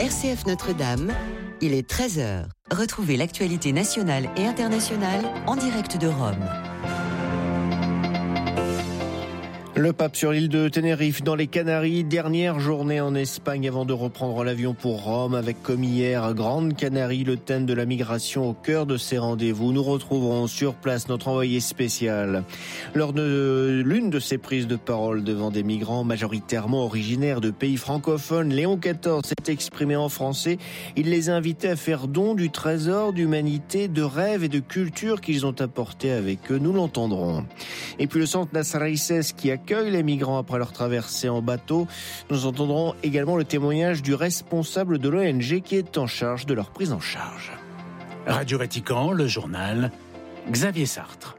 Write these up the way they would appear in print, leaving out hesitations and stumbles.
RCF Notre-Dame, il est 13h. Retrouvez l'actualité nationale et internationale en direct de Rome. Le pape sur l'île de Tenerife, dans les Canaries, dernière journée en Espagne avant de reprendre l'avion pour Rome avec comme hier Grande Canarie, le thème de la migration au cœur de ses rendez-vous. Nous retrouverons sur place notre envoyé spécial. Lors de l'une de ses prises de parole devant des migrants majoritairement originaires de pays francophones, Léon XIV s'est exprimé en français. Il les a invités à faire don du trésor d'humanité, de rêves et de culture qu'ils ont apporté avec eux. Nous l'entendrons. Et puis le centre Las Raíces qui accueille les migrants après leur traversée en bateau. Nous entendrons également le témoignage du responsable de l'ONG qui est en charge de leur prise en charge. Radio Vatican, le journal, Xavier Sartre.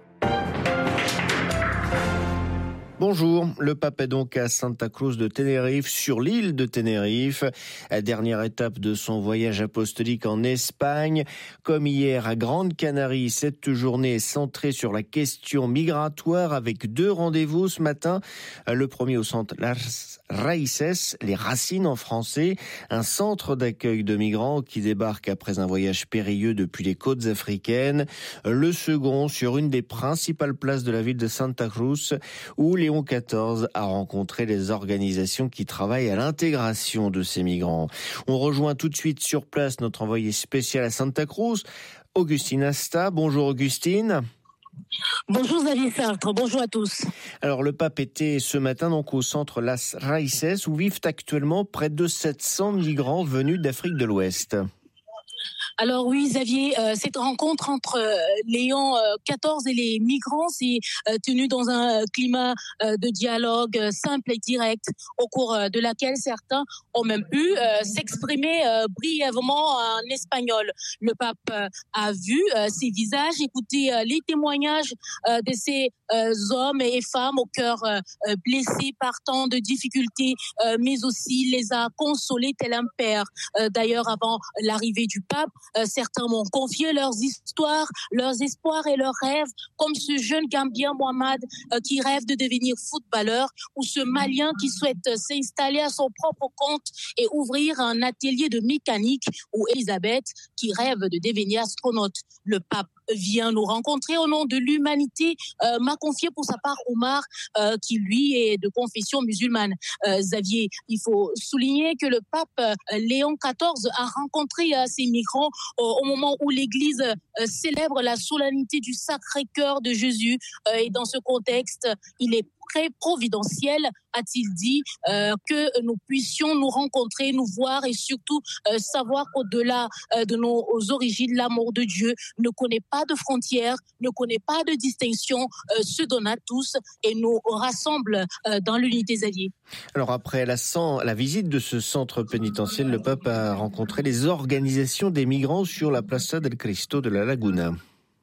Bonjour, le pape est donc à Santa Cruz de Tenerife, sur l'île de Tenerife, dernière étape de son voyage apostolique en Espagne. Comme hier à Grande Canarie, cette journée est centrée sur la question migratoire avec 2 rendez-vous ce matin. Le premier au centre Las Raíces, les racines en français, un centre d'accueil de migrants qui débarquent après un voyage périlleux depuis les côtes africaines. Le second sur une des principales places de la ville de Santa Cruz où Léon XIV a rencontré les organisations qui travaillent à l'intégration de ces migrants. On rejoint tout de suite sur place notre envoyé spécial à Santa Cruz, Augustine Asta. Bonjour Augustine. Bonjour Xavier Sartre, bonjour à tous. Alors le pape était ce matin donc au centre Las Raíces où vivent actuellement près de 700 migrants venus d'Afrique de l'Ouest. Alors oui, Xavier, cette rencontre entre Léon XIV et les migrants s'est tenue dans un climat de dialogue simple et direct, au cours de laquelle certains ont même pu s'exprimer brièvement en espagnol. Le pape a vu ces visages, écouté les témoignages de ces hommes et femmes au cœur blessés par tant de difficultés, mais aussi les a consolés tel un père. D'ailleurs, avant l'arrivée du pape, certains m'ont confié leurs histoires, leurs espoirs et leurs rêves, comme ce jeune Gambien Mohamed qui rêve de devenir footballeur, ou ce Malien qui souhaite s'installer à son propre compte et ouvrir un atelier de mécanique, ou Elisabeth qui rêve de devenir astronaute. Le pape vient nous rencontrer au nom de l'humanité, m'a confié pour sa part Omar, qui lui est de confession musulmane. Xavier, il faut souligner que le pape Léon XIV a rencontré ces migrants au moment où l'Église célèbre la solennité du Sacré-Cœur de Jésus. Et dans ce contexte, il est très providentiel, a-t-il dit, que nous puissions nous rencontrer, nous voir et surtout savoir qu'au-delà de nos origines, l'amour de Dieu ne connaît pas de frontières, ne connaît pas de distinction, se donne à tous et nous rassemble dans l'unité, Xavier. Alors après la visite de ce centre pénitentiel, le pape a rencontré les organisations des migrants sur la Plaza del Cristo de la Laguna.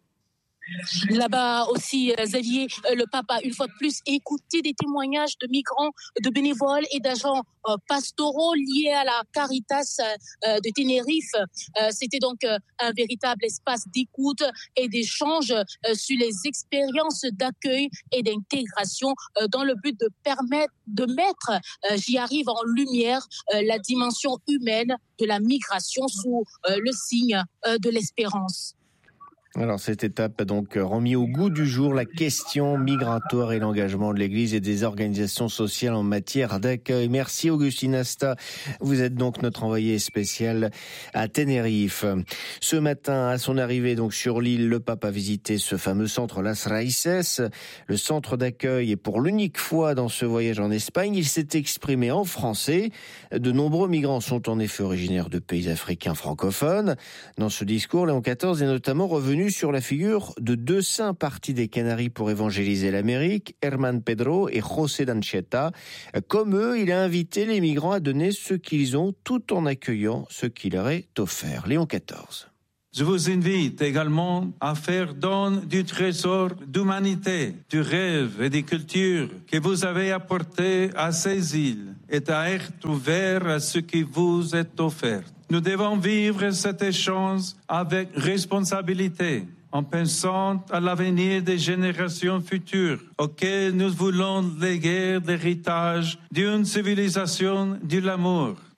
Là-bas aussi, Xavier, le pape a une fois de plus écouté des témoignages de migrants, de bénévoles et d'agents pastoraux liés à la Caritas de Tenerife. C'était donc un véritable espace d'écoute et d'échange sur les expériences d'accueil et d'intégration dans le but de mettre, j'y arrive, en lumière la dimension humaine de la migration sous le signe de l'espérance. Alors cette étape a donc remis au goût du jour la question migratoire et l'engagement de l'Église et des organisations sociales en matière d'accueil. Merci Augustine Asta, vous êtes donc notre envoyé spécial à Tenerife. Ce matin, à son arrivée donc sur l'île, le pape a visité ce fameux centre Las Raíces, le centre d'accueil, et pour l'unique fois dans ce voyage en Espagne, il s'est exprimé en français. De nombreux migrants sont en effet originaires de pays africains francophones. Dans ce discours, Léon XIV est notamment revenu sur la figure de 2 saints partis des Canaries pour évangéliser l'Amérique, Herman Pedro et José d'Anchieta. Comme eux, il a invité les migrants à donner ce qu'ils ont tout en accueillant ce qui leur est offert. Léon XIV. Je vous invite également à faire don du trésor d'humanité, du rêve et des cultures que vous avez apporté à ces îles et à être ouvert à ce qui vous est offert. Nous devons vivre cet échange avec responsabilité, en pensant à l'avenir des générations futures, auxquelles nous voulons léguer l'héritage d'une civilisation de l'amour,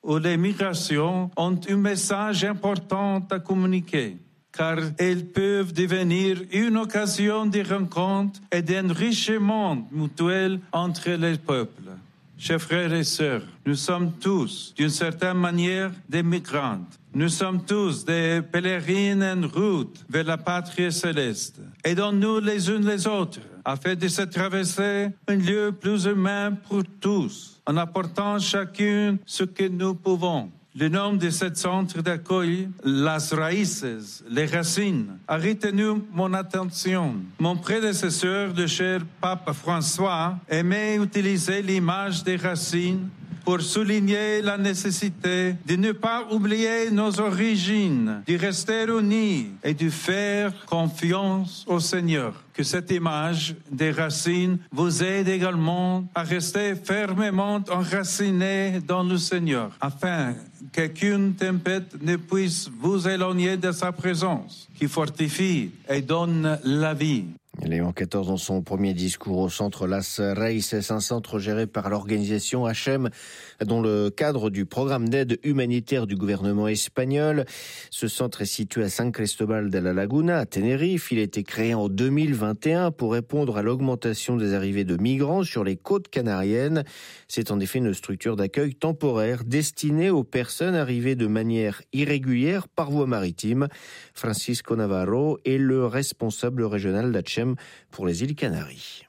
où les migrations ont un message important à communiquer, car elles peuvent devenir une occasion de rencontre et d'enrichissement mutuel entre les peuples. Chers frères et sœurs, nous sommes tous, d'une certaine manière, des migrants. Nous sommes tous des pèlerines en route vers la patrie céleste. Aidons-nous les uns les autres, afin de se traverser un lieu plus humain pour tous, en apportant chacun ce que nous pouvons. Le nom de ce centre d'accueil, Las Raíces, les racines, a retenu mon attention. Mon prédécesseur, le cher pape François, aimait utiliser l'image des racines pour souligner la nécessité de ne pas oublier nos origines, de rester unis et de faire confiance au Seigneur. Que cette image des racines vous aide également à rester fermement enracinés dans le Seigneur, afin qu'aucune tempête ne puisse vous éloigner de sa présence, qui fortifie et donne la vie. Léon XIV, dans son premier discours au centre Las Raíces, un centre géré par l'organisation HM, dans le cadre du programme d'aide humanitaire du gouvernement espagnol. Ce centre est situé à San Cristóbal de la Laguna, à Tenerife. Il a été créé en 2021 pour répondre à l'augmentation des arrivées de migrants sur les côtes canariennes. C'est en effet une structure d'accueil temporaire destinée aux personnes arrivées de manière irrégulière par voie maritime. Francisco Navarro est le responsable régional d'HM pour les îles Canaries.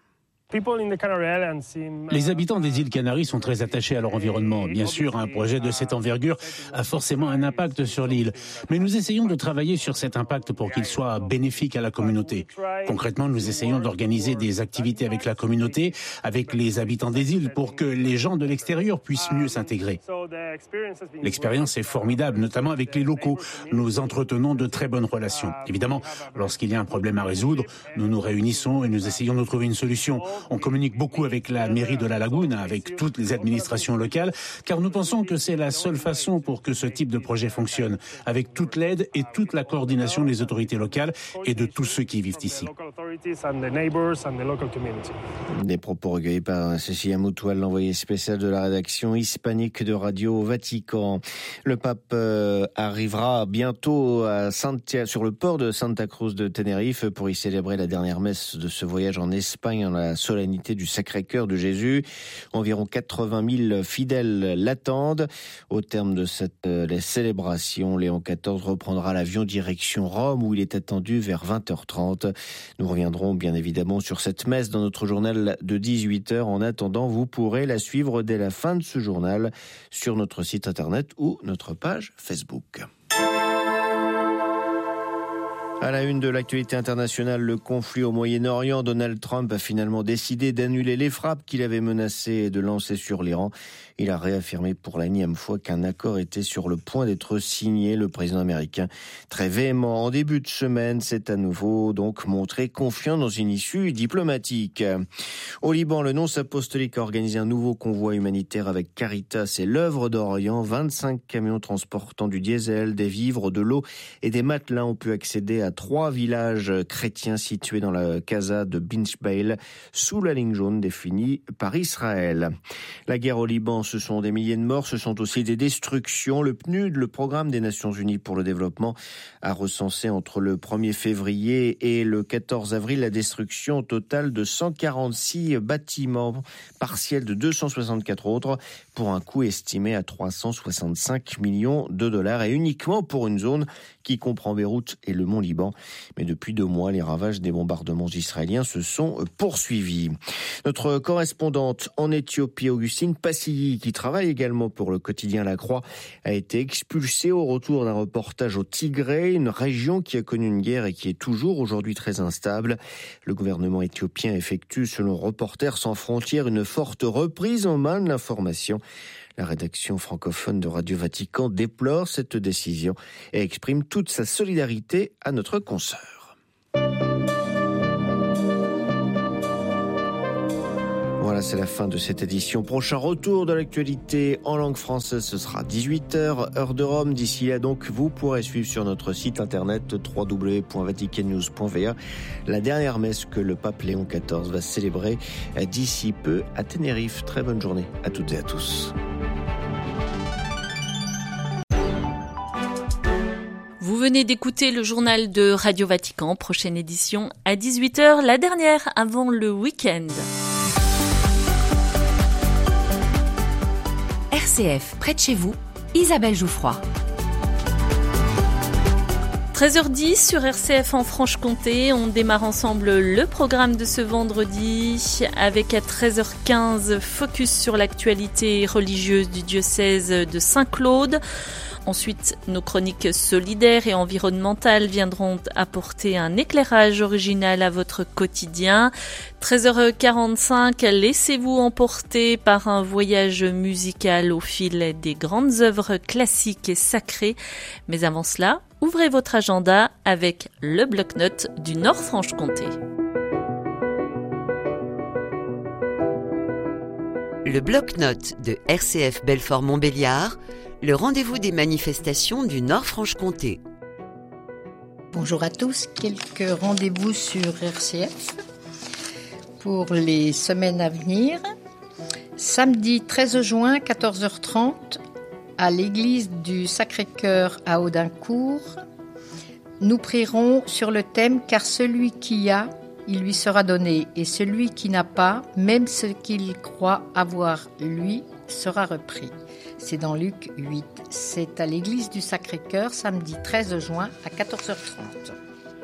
Les habitants des îles Canaries sont très attachés à leur environnement. Bien sûr, un projet de cette envergure a forcément un impact sur l'île. Mais nous essayons de travailler sur cet impact pour qu'il soit bénéfique à la communauté. Concrètement, nous essayons d'organiser des activités avec la communauté, avec les habitants des îles, pour que les gens de l'extérieur puissent mieux s'intégrer. L'expérience est formidable, notamment avec les locaux. Nous entretenons de très bonnes relations. Évidemment, lorsqu'il y a un problème à résoudre, nous nous réunissons et nous essayons de trouver une solution. On communique beaucoup avec la mairie de la Laguna, avec toutes les administrations locales, car nous pensons que c'est la seule façon pour que ce type de projet fonctionne, avec toute l'aide et toute la coordination des autorités locales et de tous ceux qui vivent ici. Des propos recueillis par Cécilia Moutoual, l'envoyée spéciale de la rédaction hispanique de Radio Vatican. Le pape arrivera bientôt sur le port de Santa Cruz de Tenerife pour y célébrer la dernière messe de ce voyage en Espagne, en la solennité du Sacré-Cœur de Jésus. Environ 80 000 fidèles l'attendent. Au terme de cette célébration, Léon XIV reprendra l'avion direction Rome, où il est attendu vers 20h30. Nous reviendrons bien évidemment sur cette messe dans notre journal de 18h. En attendant, vous pourrez la suivre dès la fin de ce journal sur notre site internet ou notre page Facebook. À la une de l'actualité internationale, le conflit au Moyen-Orient, Donald Trump a finalement décidé d'annuler les frappes qu'il avait menacé de lancer sur l'Iran. Il a réaffirmé pour la énième fois qu'un accord était sur le point d'être signé. Le président américain, très véhément en début de semaine, s'est à nouveau donc montré confiant dans une issue diplomatique. Au Liban, le nonce apostolique a organisé un nouveau convoi humanitaire avec Caritas et l'Œuvre d'Orient. 25 camions transportant du diesel, des vivres, de l'eau et des matelas ont pu accéder à 3 villages chrétiens situés dans la Casa de Binchbail, sous la ligne jaune définie par Israël. La guerre au Liban, ce sont des milliers de morts, ce sont aussi des destructions. Le PNUD, le Programme des Nations Unies pour le Développement, a recensé entre le 1er février et le 14 avril la destruction totale de 146 bâtiments, partiels de 264 autres, pour un coût estimé à 365 millions de dollars, et uniquement pour une zone qui comprend Beyrouth et le Mont Liban. Mais depuis 2 mois, les ravages des bombardements israéliens se sont poursuivis. Notre correspondante en Éthiopie, Augustine Passilly, qui travaille également pour le quotidien La Croix, a été expulsée au retour d'un reportage au Tigré, une région qui a connu une guerre et qui est toujours aujourd'hui très instable. Le gouvernement éthiopien effectue, selon Reporters sans frontières, une forte reprise en main de l'information. La rédaction francophone de Radio Vatican déplore cette décision et exprime toute sa solidarité à notre consoeur. Voilà, c'est la fin de cette édition. Prochain retour de l'actualité en langue française, ce sera 18h, heure de Rome. D'ici là, donc, vous pourrez suivre sur notre site internet www.vaticannews.va la dernière messe que le pape Léon XIV va célébrer d'ici peu à Tenerife. Très bonne journée à toutes et à tous. Vous venez d'écouter le journal de Radio Vatican, prochaine édition à 18h, la dernière avant le week-end. RCF, près de chez vous, Isabelle Jouffroy. 13h10 sur RCF en Franche-Comté, on démarre ensemble le programme de ce vendredi avec à 13h15 focus sur l'actualité religieuse du diocèse de Saint-Claude. Ensuite, nos chroniques solidaires et environnementales viendront apporter un éclairage original à votre quotidien. 13h45, laissez-vous emporter par un voyage musical au fil des grandes œuvres classiques et sacrées. Mais avant cela, ouvrez votre agenda avec le bloc-notes du Nord-Franche-Comté. Le bloc-notes de RCF Belfort-Montbéliard, le rendez-vous des manifestations du Nord-Franche-Comté. Bonjour à tous, quelques rendez-vous sur RCF pour les semaines à venir. Samedi 13 juin, 14h30, à l'église du Sacré-Cœur à Audincourt, nous prierons sur le thème « Car celui qui a, il lui sera donné, et celui qui n'a pas, même ce qu'il croit avoir, lui, sera repris ». C'est dans Luc 8. C'est à l'église du Sacré-Cœur, samedi 13 juin à 14h30.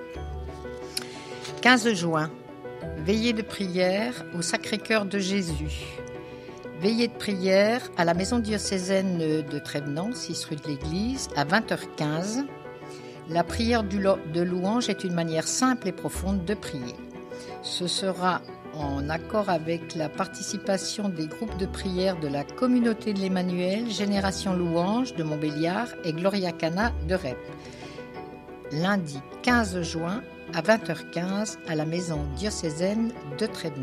15 juin, veillée de prière au Sacré-Cœur de Jésus. Veillée de prière à la maison diocésaine de Trévenans, 6 rue de l'Église, à 20h15. La prière de louange est une manière simple et profonde de prier. Ce sera en accord avec la participation des groupes de prière de la communauté de l'Emmanuel, Génération Louange de Montbéliard et Gloria Cana de Rep. Lundi 15 juin à 20h15 à la maison diocésaine de Trévenans.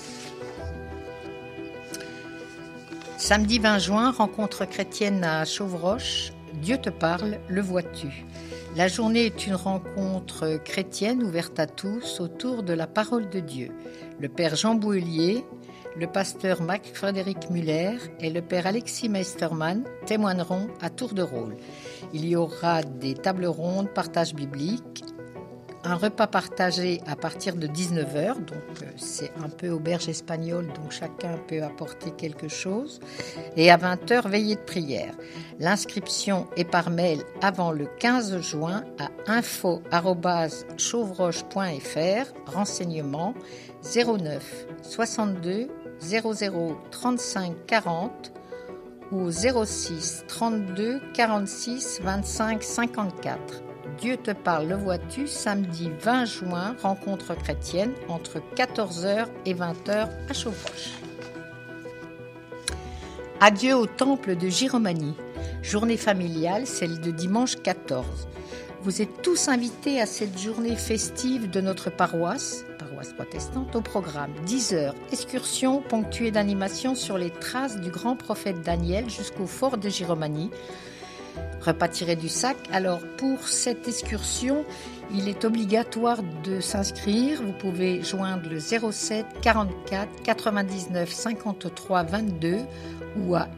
Samedi 20 juin, rencontre chrétienne à Chauvroche. Dieu te parle, le vois-tu. La journée est une rencontre chrétienne ouverte à tous autour de la parole de Dieu. Le père Jean Bouhelier, le pasteur Marc-Frédéric Muller et le père Alexis Meistermann témoigneront à tour de rôle. Il y aura des tables rondes, partage biblique, un repas partagé à partir de 19h, donc c'est un peu auberge espagnole, donc chacun peut apporter quelque chose. Et à 20h, veillée de prière. L'inscription est par mail avant le 15 juin à info@chauvroche.fr. Renseignements 09 62 00 35 40 ou 06 32 46 25 54. Dieu te parle, le vois-tu, samedi 20 juin, rencontre chrétienne entre 14h et 20h à Chauvroche. Adieu au temple de Giromagny. Journée familiale, celle de dimanche 14. Vous êtes tous invités à cette journée festive de notre paroisse protestante, au programme 10h, excursion ponctuée d'animations sur les traces du grand prophète Daniel jusqu'au fort de Giromagny. Repas tiré du sac. Alors pour cette excursion, il est obligatoire de s'inscrire. Vous pouvez joindre le 07 44 99 53 22 ou à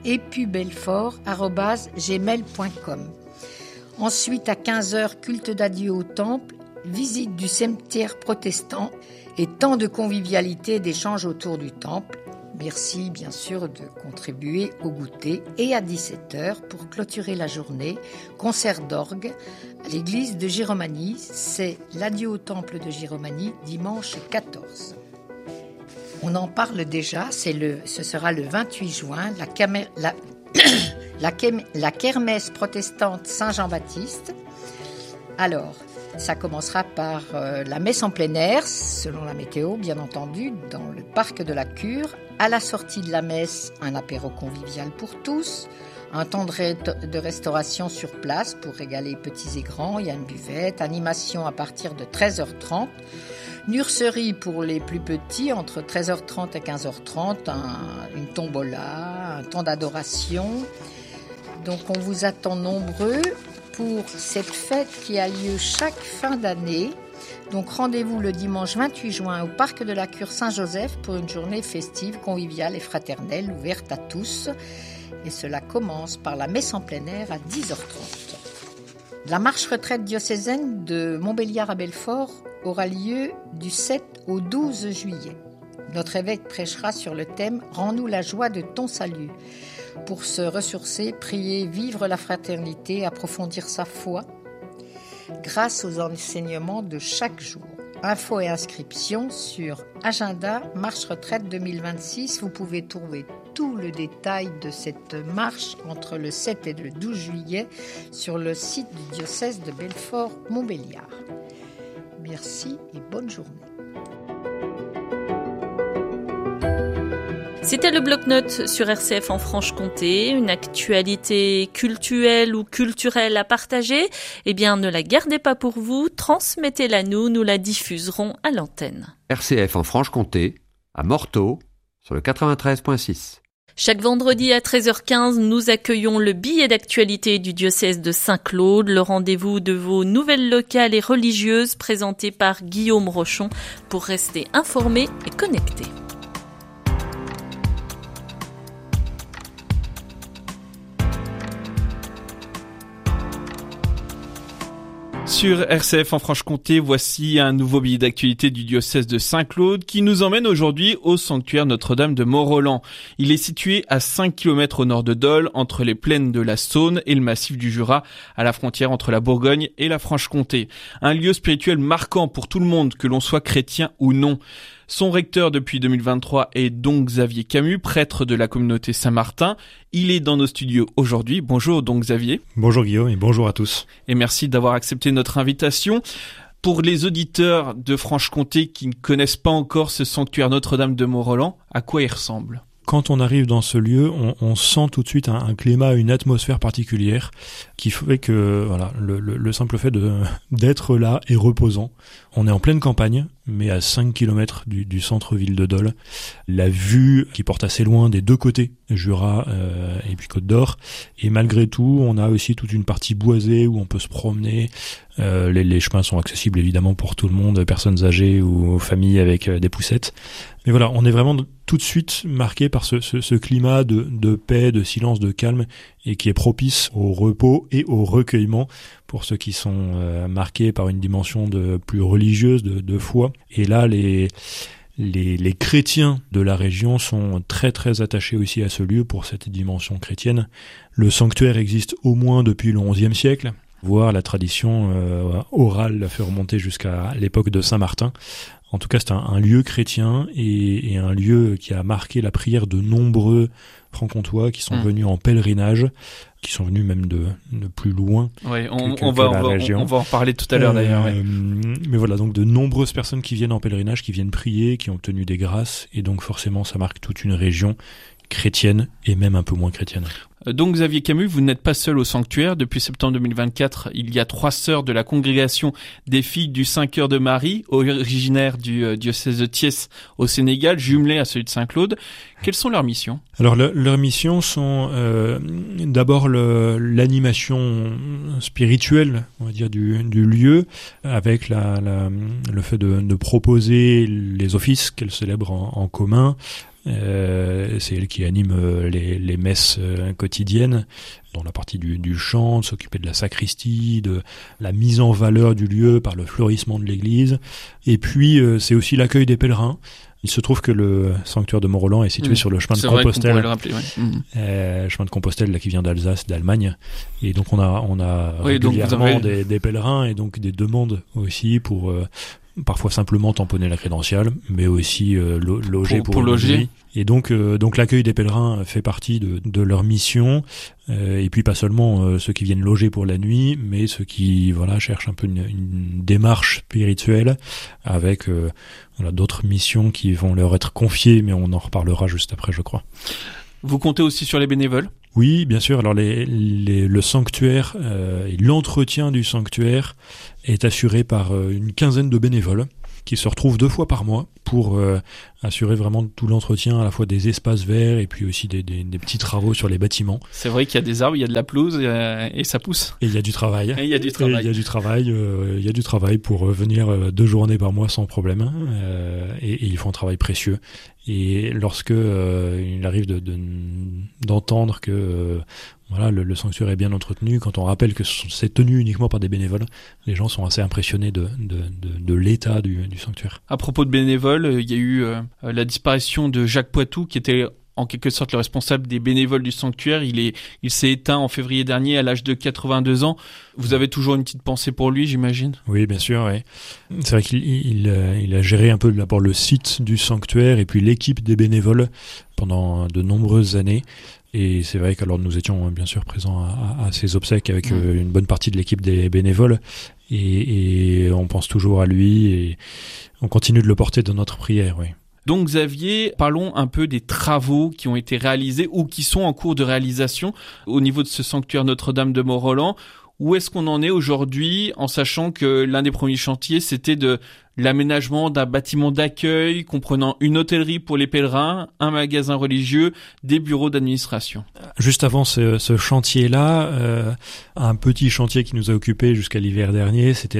epubelfort@gmail.com. Ensuite à 15h, culte d'adieu au temple, visite du cimetière protestant et temps de convivialité et d'échange autour du temple. Merci bien sûr de contribuer au goûter. Et à 17h, pour clôturer la journée, concert d'orgue à l'église de Giromagny. C'est l'adieu au temple de Giromagny, dimanche 14. On en parle déjà, ce sera le 28 juin, la kermesse protestante Saint-Jean-Baptiste. Alors, ça commencera par la messe en plein air, selon la météo, bien entendu, dans le parc de la Cure. À la sortie de la messe, un apéro convivial pour tous, un temps de restauration sur place pour régaler petits et grands. Il y a une buvette, animation à partir de 13h30, nurserie pour les plus petits entre 13h30 et 15h30, une tombola, un temps d'adoration. Donc on vous attend nombreux pour cette fête qui a lieu chaque fin d'année. Donc rendez-vous le dimanche 28 juin au parc de la Cure Saint-Joseph pour une journée festive, conviviale et fraternelle ouverte à tous. Et cela commence par la messe en plein air à 10h30. La marche retraite diocésaine de Montbéliard à Belfort aura lieu du 7 au 12 juillet. Notre évêque prêchera sur le thème « Rends-nous la joie de ton salut ». Pour se ressourcer, prier, vivre la fraternité, approfondir sa foi grâce aux enseignements de chaque jour. Infos et inscriptions sur Agenda Marche Retraite 2026. Vous pouvez trouver tout le détail de cette marche entre le 7 et le 12 juillet sur le site du diocèse de Belfort-Montbéliard. Merci et bonne journée. C'était le bloc-notes sur RCF en Franche-Comté, une actualité cultuelle ou culturelle à partager. Eh bien, ne la gardez pas pour vous, transmettez-la nous la diffuserons à l'antenne. RCF en Franche-Comté, à Morteau, sur le 93.6. Chaque vendredi à 13h15, nous accueillons le billet d'actualité du diocèse de Saint-Claude, le rendez-vous de vos nouvelles locales et religieuses présentées par Guillaume Rochon pour rester informés et connectés. Sur RCF en Franche-Comté, voici un nouveau billet d'actualité du diocèse de Saint-Claude qui nous emmène aujourd'hui au sanctuaire Notre-Dame de Mont-Roland. Il est situé à 5 km au nord de Dole, entre les plaines de la Saône et le massif du Jura, à la frontière entre la Bourgogne et la Franche-Comté. Un lieu spirituel marquant pour tout le monde, que l'on soit chrétien ou non. Son recteur depuis 2023 est Don Xavier Camus, prêtre de la communauté Saint-Martin. Il est dans nos studios aujourd'hui. Bonjour Don Xavier. Bonjour Guillaume et bonjour à tous. Et merci d'avoir accepté notre invitation. Pour les auditeurs de Franche-Comté qui ne connaissent pas encore ce sanctuaire Notre-Dame de Mont-Roland, à quoi il ressemble ? Quand on arrive dans ce lieu, on sent tout de suite un climat, une atmosphère particulière qui fait que voilà, le simple fait d'être là est reposant. On est en pleine campagne, mais à 5 km du centre-ville de Dole. La vue qui porte assez loin des deux côtés, Jura et puis Côte d'Or. Et malgré tout, on a aussi toute une partie boisée où on peut se promener. Les chemins sont accessibles évidemment pour tout le monde, personnes âgées ou familles avec des poussettes. Mais voilà, on est vraiment tout de suite marqué par ce climat de paix, de silence, de calme, et qui est propice au repos et au recueillement pour ceux qui sont marqués par une dimension plus religieuse, de foi. Et là, les chrétiens de la région sont très très attachés aussi à ce lieu pour cette dimension chrétienne. Le sanctuaire existe au moins depuis le XIe siècle, voire la tradition orale l'a fait remonter jusqu'à l'époque de Saint-Martin. En tout cas, c'est un lieu chrétien et un lieu qui a marqué la prière de nombreux francs-comtois qui sont venus en pèlerinage, qui sont venus même de plus loin que la région. On va en parler tout à l'heure d'ailleurs. Ouais. Mais voilà, donc de nombreuses personnes qui viennent en pèlerinage, qui viennent prier, qui ont obtenu des grâces, et donc forcément ça marque toute une région chrétienne et même un peu moins chrétienne. Donc Xavier Camus, vous n'êtes pas seul au sanctuaire. Depuis septembre 2024, il y a 3 sœurs de la congrégation des filles du Saint-Cœur de Marie, originaires du diocèse de Thiès au Sénégal, jumelées à celui de Saint-Claude. Quelles sont leurs missions ? Alors leurs missions sont d'abord l'animation spirituelle, on va dire, du lieu, avec le fait de proposer les offices qu'elles célèbrent en commun. C'est elle qui anime les messes quotidiennes, dans la partie du chant, de s'occuper de la sacristie, de la mise en valeur du lieu par le fleurissement de l'église. Et puis c'est aussi l'accueil des pèlerins. Il se trouve que le sanctuaire de Mont-Roland est situé sur le chemin de Compostelle. Le rappeler, ouais. Chemin de Compostelle là, qui vient d'Alsace, d'Allemagne. Et donc on a régulièrement des pèlerins et donc des demandes aussi pour parfois simplement tamponner la crédentiale, mais aussi loger pour loger. Nuit. Et donc l'accueil des pèlerins fait partie de leur mission. Et puis pas seulement ceux qui viennent loger pour la nuit, mais ceux qui cherchent un peu une démarche spirituelle avec d'autres missions qui vont leur être confiées, mais on en reparlera juste après, je crois. Vous comptez aussi sur les bénévoles ? Oui, bien sûr. Alors le sanctuaire et l'entretien du sanctuaire est assuré par une quinzaine de bénévoles qui se retrouvent 2 fois par mois pour assurer vraiment tout l'entretien à la fois des espaces verts et puis aussi des petits travaux sur les bâtiments. C'est vrai qu'il y a des arbres, il y a de la pelouse et ça pousse. Et il y a du travail. Il y a du travail pour venir 2 journées par mois sans problème. Et ils font un travail précieux. Et lorsque il arrive d'entendre que voilà, le sanctuaire est bien entretenu, quand on rappelle que c'est tenu uniquement par des bénévoles, les gens sont assez impressionnés de l'état du sanctuaire. À propos de bénévoles, il y a eu la disparition de Jacques Poitou, qui était en quelque sorte le responsable des bénévoles du sanctuaire. Il s'est éteint en février dernier à l'âge de 82 ans. Vous avez toujours une petite pensée pour lui, j'imagine? Oui, bien sûr, oui. C'est vrai qu'il a géré un peu d'abord le site du sanctuaire et puis l'équipe des bénévoles pendant de nombreuses années. Et c'est vrai qu'alors nous étions bien sûr présents à ses obsèques avec une bonne partie de l'équipe des bénévoles. Et on pense toujours à lui et on continue de le porter dans notre prière, oui. Donc Xavier, parlons un peu des travaux qui ont été réalisés ou qui sont en cours de réalisation au niveau de ce sanctuaire Notre-Dame de Mont-Roland. Où est-ce qu'on en est aujourd'hui, en sachant que l'un des premiers chantiers, c'était de l'aménagement d'un bâtiment d'accueil comprenant une hôtellerie pour les pèlerins, un magasin religieux, des bureaux d'administration. Juste avant ce chantier-là, un petit chantier qui nous a occupé jusqu'à l'hiver dernier, c'était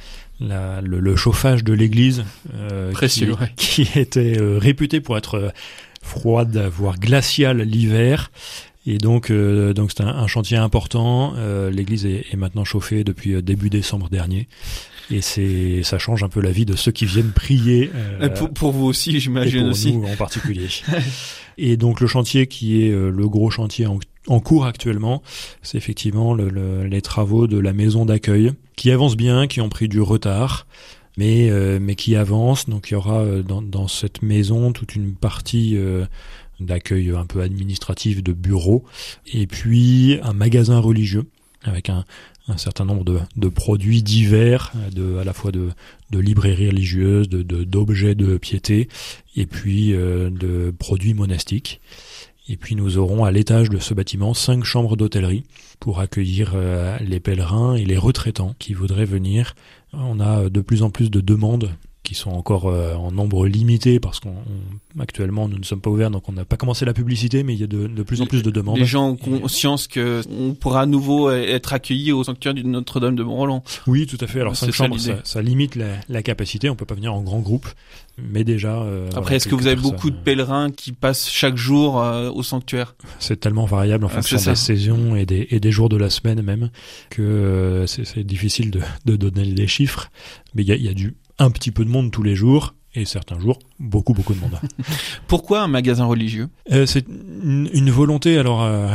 le chauffage de l'église, précieux, qui était réputé pour être froide, voire glaciale l'hiver. Et donc c'est un chantier important. L'église est maintenant chauffée depuis début décembre dernier. Et ça change un peu la vie de ceux qui viennent prier. Pour vous aussi, j'imagine, et aussi. Pour nous en particulier. Et donc le chantier qui est le gros chantier en cours actuellement, c'est effectivement les travaux de la maison d'accueil qui avancent bien, qui ont pris du retard, mais qui avancent. Donc il y aura dans cette maison toute une partie d'accueil un peu administratif, de bureaux, et puis un magasin religieux avec un certain nombre de produits divers, à la fois de librairies religieuses, d'objets de piété, et puis de produits monastiques. Et puis nous aurons à l'étage de ce bâtiment 5 chambres d'hôtellerie pour accueillir les pèlerins et les retraitants qui voudraient venir. On a de plus en plus de demandes qui sont encore en nombre limité parce qu'actuellement nous ne sommes pas ouverts, donc on n'a pas commencé la publicité, mais il y a de plus en plus de demandes. Les gens ont conscience qu'on pourra à nouveau être accueillis au sanctuaire de Notre-Dame de Mont-Roland. Oui, tout à fait. Alors 5 chambres, ça limite la capacité, on peut pas venir en grand groupe, mais déjà... Après, est-ce que vous avez beaucoup de pèlerins qui passent chaque jour au sanctuaire? C'est tellement variable en fonction des saisons et des jours de la semaine même, que c'est difficile de donner des chiffres, mais il y a un petit peu de monde tous les jours, et certains jours, beaucoup de monde. Pourquoi un magasin religieux? C'est une volonté, alors un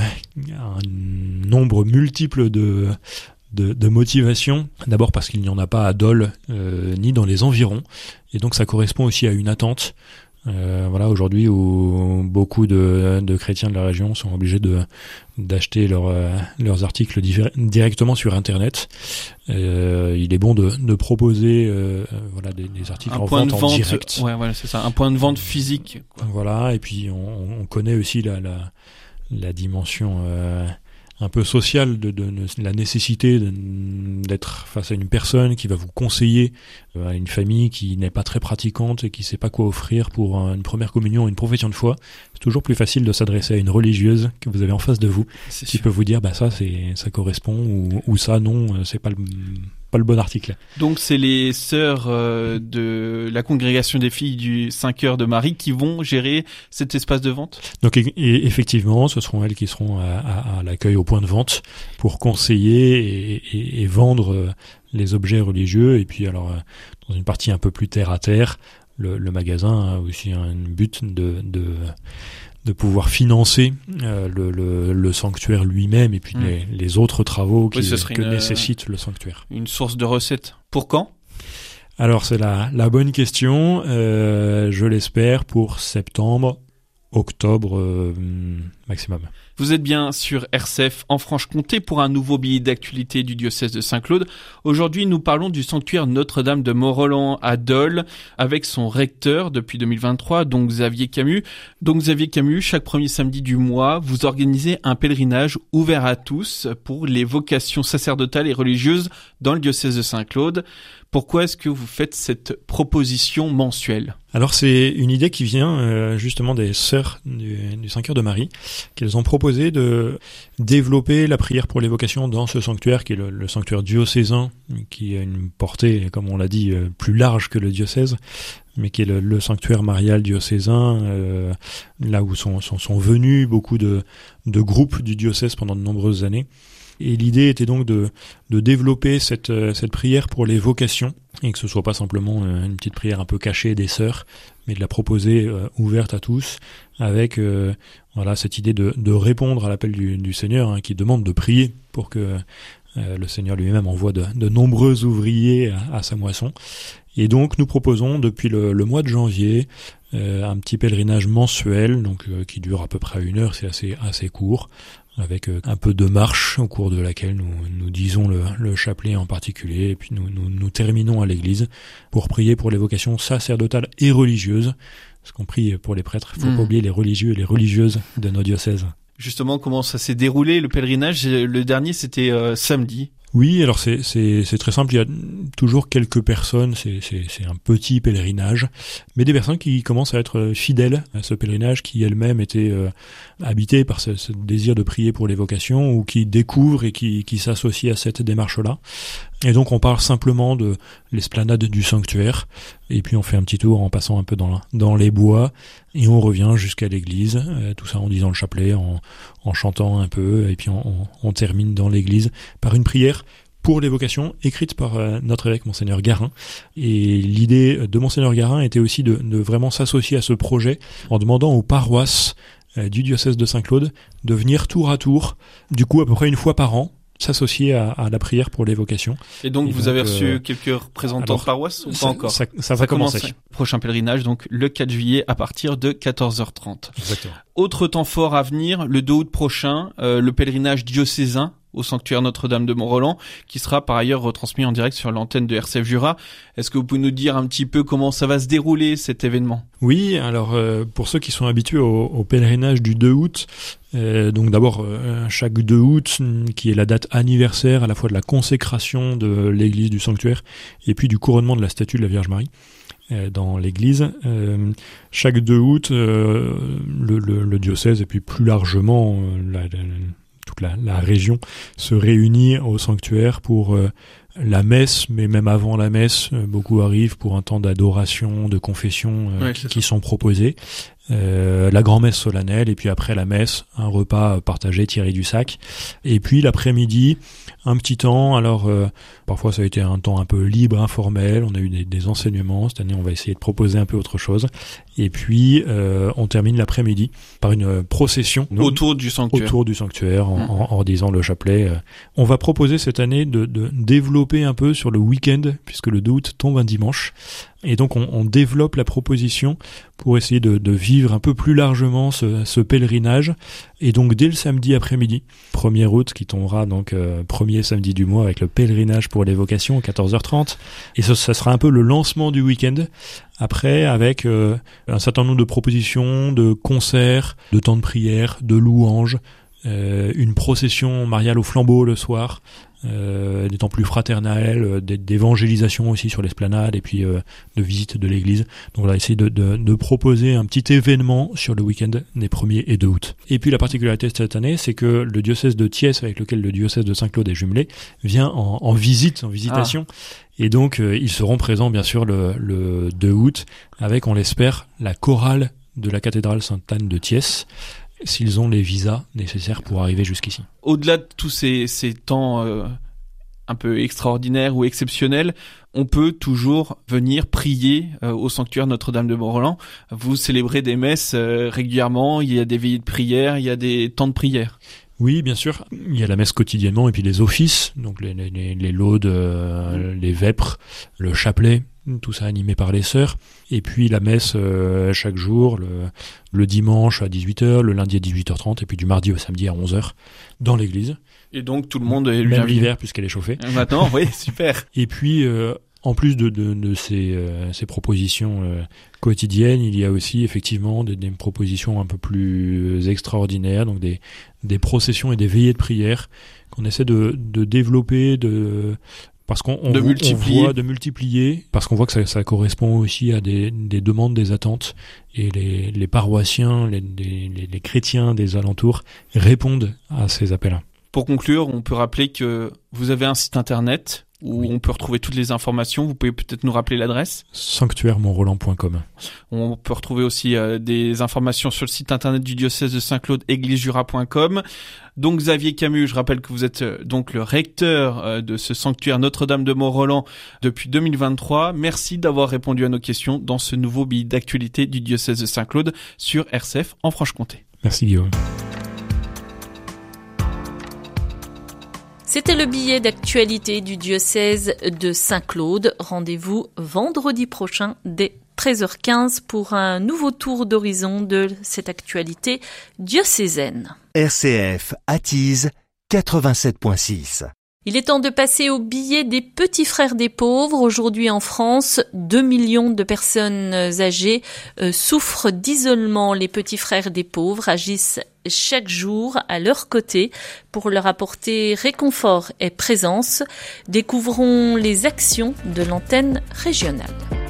nombre multiple de motivations. D'abord parce qu'il n'y en a pas à Dole, ni dans les environs, et donc ça correspond aussi à une attente. Voilà, aujourd'hui où beaucoup de chrétiens de la région sont obligés d'acheter leurs articles directement sur Internet. Il est bon de proposer des articles en vente en direct. Ouais, voilà, c'est ça, un point de vente physique, quoi. Voilà, et puis on connaît aussi la dimension un peu sociale de la nécessité d'être face à une personne qui va vous conseiller, à une famille qui n'est pas très pratiquante et qui sait pas quoi offrir pour une première communion, une profession de foi. C'est toujours plus facile de s'adresser à une religieuse que vous avez en face de vous, qui peut vous dire ça correspond ou ça non, c'est pas le bon article. Donc c'est les sœurs de la congrégation des filles du 5 heures de Marie qui vont gérer cet espace de vente? Donc effectivement, ce seront elles qui seront à l'accueil au point de vente pour conseiller et vendre les objets religieux. Et puis alors dans une partie un peu plus terre à terre, le magasin a aussi un but de pouvoir financer le sanctuaire lui-même et puis les autres travaux que nécessite le sanctuaire. Une source de recettes. Pour quand? Alors c'est la bonne question. Je l'espère pour septembre, octobre maximum. Vous êtes bien sur RCF en Franche-Comté pour un nouveau billet d'actualité du diocèse de Saint-Claude. Aujourd'hui, nous parlons du sanctuaire Notre-Dame de Mont-Roland à Dole avec son recteur depuis 2023, donc Xavier Camus. Donc Xavier Camus, chaque premier samedi du mois, vous organisez un pèlerinage ouvert à tous pour les vocations sacerdotales et religieuses dans le diocèse de Saint-Claude. Pourquoi est-ce que vous faites cette proposition mensuelle? Alors c'est une idée qui vient justement des sœurs du Saint-Cœur de Marie, qu'elles ont proposé de développer la prière pour l'évocation dans ce sanctuaire qui est le sanctuaire diocésain, qui a une portée, comme on l'a dit, plus large que le diocèse, mais qui est le sanctuaire marial diocésain, là où sont venus beaucoup de groupes du diocèse pendant de nombreuses années. Et l'idée était donc de développer cette prière pour les vocations, et que ce soit pas simplement une petite prière un peu cachée des sœurs, mais de la proposer ouverte à tous, avec cette idée de répondre à l'appel du Seigneur, qui demande de prier pour que le Seigneur lui-même envoie de nombreux ouvriers à sa moisson. Et donc nous proposons depuis le mois de janvier un petit pèlerinage mensuel, donc qui dure à peu près 1 heure, c'est assez court, avec un peu de marche au cours de laquelle nous disons le chapelet en particulier, et puis nous terminons à l'église pour prier pour les vocations sacerdotales et religieuses, parce qu'on prie pour les prêtres, il faut pas oublier les religieux et les religieuses de nos diocèses. Justement, comment ça s'est déroulé le pèlerinage? Le dernier, c'était samedi. Oui, alors c'est très simple, il y a toujours quelques personnes, c'est un petit pèlerinage, mais des personnes qui commencent à être fidèles à ce pèlerinage, qui elles-mêmes étaient habitées par ce désir de prier pour les vocations, ou qui découvrent et qui s'associent à cette démarche-là. Et donc on part simplement de l'esplanade du sanctuaire, et puis on fait un petit tour en passant un peu dans les bois, et on revient jusqu'à l'église, tout ça en disant le chapelet, en chantant un peu, et puis on termine dans l'église par une prière pour les vocations, écrite par notre évêque Monseigneur Garin. Et l'idée de Monseigneur Garin était aussi de vraiment s'associer à ce projet en demandant aux paroisses du diocèse de Saint-Claude de venir tour à tour, du coup à peu près une fois par an, s'associer à la prière pour les vocations. Et donc vous avez reçu quelques représentants de paroisse ou pas encore? Ça va commencer. Prochain pèlerinage, donc le 4 juillet à partir de 14h30. Exactement. Autre temps fort à venir, le 2 août prochain, le pèlerinage diocésain au sanctuaire Notre-Dame de Mont-Roland, qui sera par ailleurs retransmis en direct sur l'antenne de RCF Jura. Est-ce que vous pouvez nous dire un petit peu comment ça va se dérouler, cet événement? Oui, alors pour ceux qui sont habitués au pèlerinage du 2 août, donc d'abord chaque 2 août, qui est la date anniversaire à la fois de la consécration de l'église du sanctuaire et puis du couronnement de la statue de la Vierge Marie dans l'église. Chaque 2 août, le diocèse et puis plus largement toute la région se réunit au sanctuaire pour la messe, mais même avant la messe, beaucoup arrivent pour un temps d'adoration, de confession qui sont proposés. La grand-messe solennelle, et puis après la messe, un repas partagé tiré du sac. Et puis l'après-midi, un petit temps, alors parfois ça a été un temps un peu libre, informel, on a eu des enseignements, cette année on va essayer de proposer un peu autre chose. Et puis on termine l'après-midi par une procession autour du sanctuaire en redisant le chapelet. On va proposer cette année de développer un peu sur le week-end, puisque le 2 août tombe un dimanche. Et donc on développe la proposition pour essayer de vivre un peu plus largement ce pèlerinage. Et donc dès le samedi après-midi, 1er août, qui tombera donc premier samedi du mois avec le pèlerinage pour les vocations à 14h30. Et ça sera un peu le lancement du week-end. Après, avec un certain nombre de propositions, de concerts, de temps de prière, de louanges, une procession mariale au flambeau le soir, des temps plus fraternels, d'évangélisation aussi sur l'esplanade, et puis de visite de l'église. Donc voilà, essayer de proposer un petit événement sur le week-end des 1er et 2 août. Et puis la particularité de cette année, c'est que le diocèse de Thiès, avec lequel le diocèse de Saint-Claude est jumelé, vient en visitation. Et donc ils seront présents bien sûr le 2 août, avec, on l'espère, la chorale de la cathédrale Sainte-Anne de Thiès, s'ils ont les visas nécessaires pour arriver jusqu'ici. Au-delà de tous ces temps un peu extraordinaires ou exceptionnels, on peut toujours venir prier au sanctuaire Notre-Dame de Mont-Roland. Vous célébrez des messes régulièrement, il y a des veillées de prière, il y a des temps de prière. Oui, bien sûr. Il y a la messe quotidiennement et puis les offices, donc les laudes, les vêpres, le chapelet, tout ça animé par les sœurs. Et puis la messe chaque jour, le dimanche à 18h, le lundi à 18h30, et puis du mardi au samedi à 11h dans l'église. Et donc tout le monde est même l'hiver puisqu'elle est chauffée. Maintenant, oui, super. Et puis en plus de ces propositions quotidiennes, il y a aussi effectivement des propositions un peu plus extraordinaires, donc des processions et des veillées de prière qu'on essaie de développer, de Parce qu'on voit de multiplier, parce qu'on voit que ça correspond aussi à des demandes, des attentes, et les paroissiens, les chrétiens des alentours répondent à ces appels. Pour conclure, on peut rappeler que vous avez un site internet où on peut retrouver toutes les informations. Vous pouvez peut-être nous rappeler l'adresse ? sanctuairemontroland.com. On peut retrouver aussi des informations sur le site internet du diocèse de Saint-Claude, églisejura.com. Donc Xavier Camus, je rappelle que vous êtes donc le recteur de ce sanctuaire Notre-Dame de Mont-Roland depuis 2023. Merci d'avoir répondu à nos questions dans ce nouveau billet d'actualité du diocèse de Saint-Claude sur RCF en Franche-Comté. Merci Guillaume. C'était le billet d'actualité du diocèse de Saint-Claude. Rendez-vous vendredi prochain dès 13h15 pour un nouveau tour d'horizon de cette actualité diocésaine. RCF attise 87.6. Il est temps de passer au billet des petits frères des pauvres. Aujourd'hui en France, 2 millions de personnes âgées souffrent d'isolement. Les petits frères des pauvres agissent chaque jour à leur côté pour leur apporter réconfort et présence. Découvrons les actions de l'antenne régionale.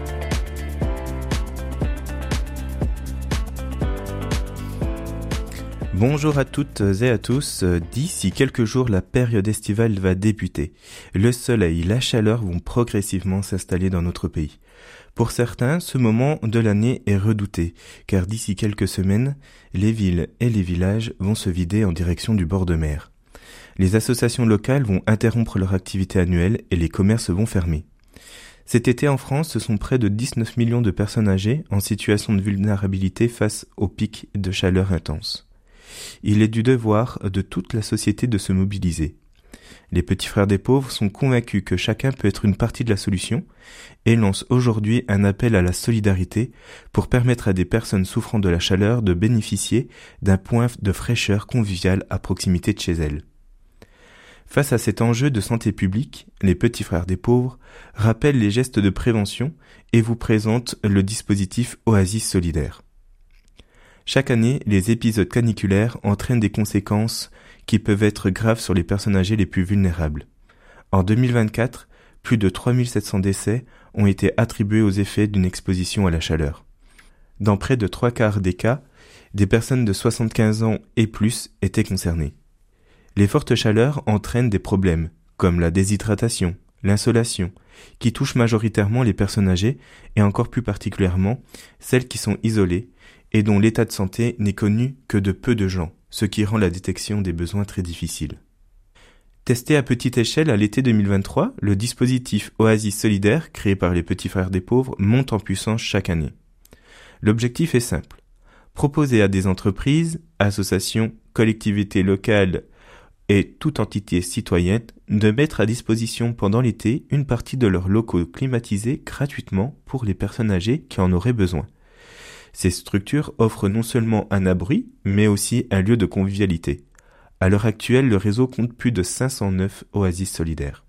Bonjour à toutes et à tous. D'ici quelques jours, la période estivale va débuter. Le soleil, la chaleur vont progressivement s'installer dans notre pays. Pour certains, ce moment de l'année est redouté, car d'ici quelques semaines, les villes et les villages vont se vider en direction du bord de mer. Les associations locales vont interrompre leur activité annuelle et les commerces vont fermer. Cet été en France, ce sont près de 19 millions de personnes âgées en situation de vulnérabilité face aux pics de chaleur intense. Il est du devoir de toute la société de se mobiliser. Les petits frères des pauvres sont convaincus que chacun peut être une partie de la solution et lancent aujourd'hui un appel à la solidarité pour permettre à des personnes souffrant de la chaleur de bénéficier d'un point de fraîcheur convivial à proximité de chez elles. Face à cet enjeu de santé publique, les petits frères des pauvres rappellent les gestes de prévention et vous présentent le dispositif Oasis solidaire. Chaque année, les épisodes caniculaires entraînent des conséquences qui peuvent être graves sur les personnes âgées les plus vulnérables. En 2024, plus de 3700 décès ont été attribués aux effets d'une exposition à la chaleur. Dans près de 3/4 des cas, des personnes de 75 ans et plus étaient concernées. Les fortes chaleurs entraînent des problèmes, comme la déshydratation, l'insolation, qui touchent majoritairement les personnes âgées et encore plus particulièrement celles qui sont isolées et dont l'état de santé n'est connu que de peu de gens, ce qui rend la détection des besoins très difficile. Testé à petite échelle à l'été 2023, le dispositif Oasis solidaire, créé par les petits frères des pauvres, monte en puissance chaque année. L'objectif est simple. Proposer à des entreprises, associations, collectivités locales et toute entité citoyenne de mettre à disposition pendant l'été une partie de leurs locaux climatisés gratuitement pour les personnes âgées qui en auraient besoin. Ces structures offrent non seulement un abri, mais aussi un lieu de convivialité. À l'heure actuelle, le réseau compte plus de 509 oasis solidaires.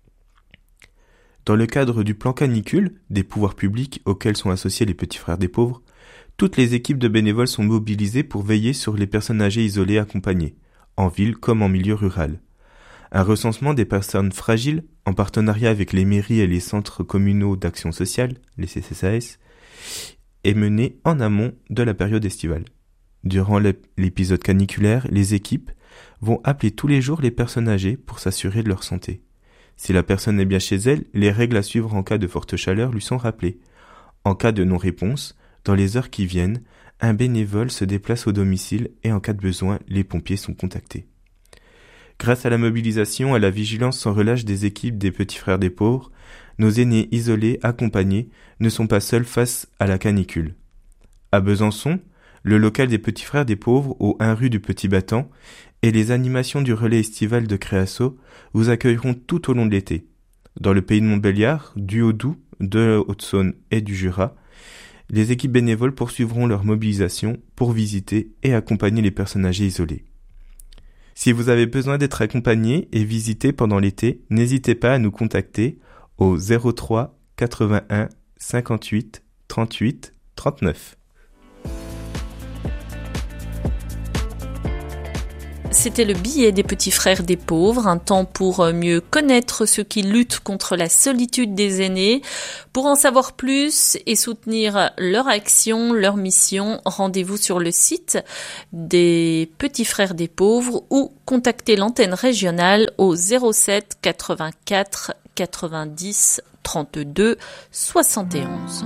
Dans le cadre du plan canicule, des pouvoirs publics auxquels sont associés les petits frères des pauvres, toutes les équipes de bénévoles sont mobilisées pour veiller sur les personnes âgées isolées accompagnées, en ville comme en milieu rural. Un recensement des personnes fragiles, en partenariat avec les mairies et les centres communaux d'action sociale, les CCAS, est mené en amont de la période estivale. Durant l'épisode caniculaire, les équipes vont appeler tous les jours les personnes âgées pour s'assurer de leur santé. Si la personne est bien chez elle, les règles à suivre en cas de forte chaleur lui sont rappelées. En cas de non-réponse, dans les heures qui viennent, un bénévole se déplace au domicile et en cas de besoin, les pompiers sont contactés. Grâce à la mobilisation et à la vigilance sans relâche des équipes des petits frères des pauvres, nos aînés isolés, accompagnés, ne sont pas seuls face à la canicule. À Besançon, le local des petits frères des pauvres au 1 rue du Petit Battant et les animations du relais estival de Créasso vous accueilleront tout au long de l'été. Dans le pays de Montbéliard, du Haut-Doubs, de la Haute-Saône et du Jura, les équipes bénévoles poursuivront leur mobilisation pour visiter et accompagner les personnes âgées isolées. Si vous avez besoin d'être accompagné et visité pendant l'été, n'hésitez pas à nous contacter au 03 81 58 38 39. C'était le billet des petits frères des pauvres, un temps pour mieux connaître ceux qui luttent contre la solitude des aînés. Pour en savoir plus et soutenir leur action, leur mission, rendez-vous sur le site des petits frères des pauvres ou contactez l'antenne régionale au 07 84 90 32 71.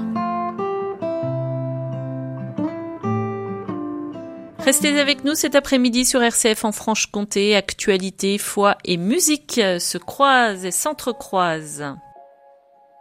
Restez avec nous cet après-midi sur RCF en Franche-Comté. Actualité, foi et musique se croisent et s'entrecroisent.